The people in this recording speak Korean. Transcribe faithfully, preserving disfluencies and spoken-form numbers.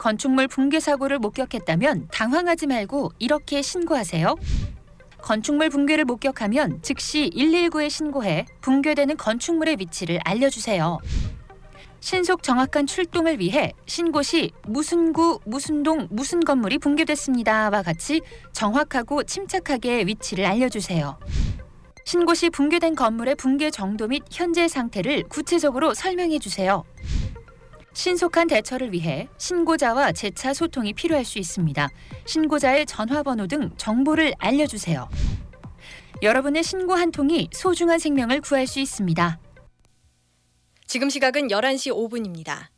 건축물 붕괴 사고를 목격했다면 당황하지 말고 이렇게 신고하세요. 건축물 붕괴를 목격하면 즉시 일일구에 신고해 붕괴되는 건축물의 위치를 알려주세요. 신속 정확한 출동을 위해 신고 시 무슨 구, 무슨 동, 무슨 건물이 붕괴됐습니다와 같이 정확하고 침착하게 위치를 알려주세요. 신고 시 붕괴된 건물의 붕괴 정도 및 현재 상태를 구체적으로 설명해 주세요. 신속한 대처를 위해 신고자와 재차 소통이 필요할 수 있습니다. 신고자의 전화번호 등 정보를 알려주세요. 여러분의 신고 한 통이 소중한 생명을 구할 수 있습니다. 지금 시각은 열한 시 오 분입니다.